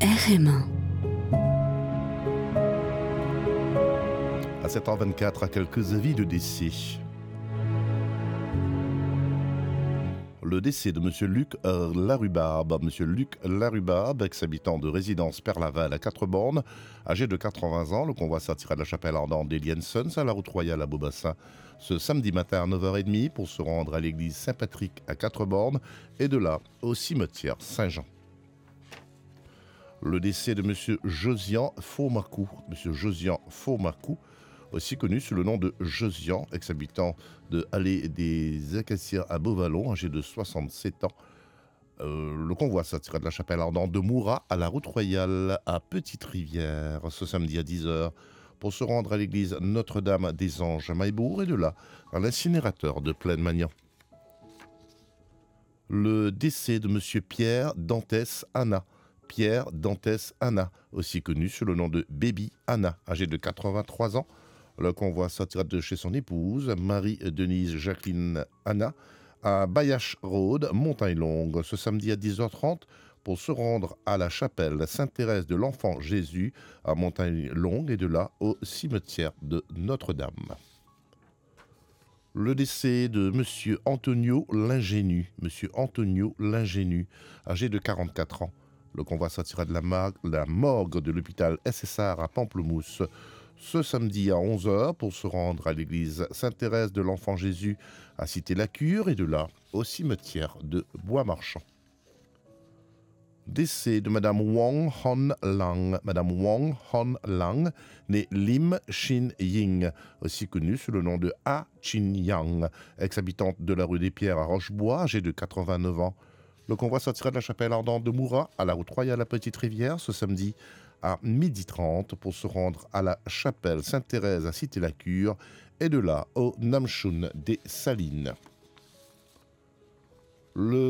RM1. À 7h24, à quelques avis de décès. Le décès de M. Luc Larrubarbe. M. Luc Larrubarbe, ex-habitant de résidence Père-Laval à 4 bornes, âgé de 80 ans. Le convoi sortira de la chapelle ardente d'Eliane Sons à la route royale à Beaubassin ce samedi matin à 9h30 pour se rendre à l'église Saint-Patrick à 4 bornes et de là au cimetière Saint-Jean. Le décès de M. Josian Faumakou. M. Josian Faumakou, aussi connu sous le nom de Josian, ex-habitant de Allée des Acacias à Beauvallon, âgé de 67 ans. Le convoi sortira de la chapelle ardente de Mourat à la route royale à Petite-Rivière ce samedi à 10h pour se rendre à l'église Notre-Dame des Anges à Maillebourg et de là à l'incinérateur de Plaine-Magnan. Le décès de M. Pierre Dantès Anna. Pierre Dantès Anna, aussi connu sous le nom de Baby Anna, âgé de 83 ans. Le convoi sortira de chez son épouse, Marie-Denise Jacqueline Anna, à Bayache Road, Montagne-Longue, ce samedi à 10h30 pour se rendre à la chapelle Sainte-Thérèse de l'Enfant Jésus à Montagne-Longue et de là au cimetière de Notre-Dame. Le décès de M. Antonio L'Ingénu. M. Antonio L'Ingénu, âgé de 44 ans. Le convoi sortira de la morgue de l'hôpital SSR à Pamplemousse ce samedi à 11h pour se rendre à l'église Sainte-Thérèse de l'Enfant Jésus à Cité-la-Cure et de là au cimetière de Bois-Marchand. Décès de Madame Wong Hon Lang. Madame Wong Hon Lang, née Lim Shin Ying, aussi connue sous le nom de Ah Chin Yang, ex-habitante de la rue des Pierres à Rochebois, âgée de 89 ans. Le convoi sortira de la chapelle ardente de Mourat à la route royale à Petite-Rivière ce samedi à 12h30 pour se rendre à la chapelle Sainte-Thérèse à Cité-la-Cure et de là au Namchun des Salines.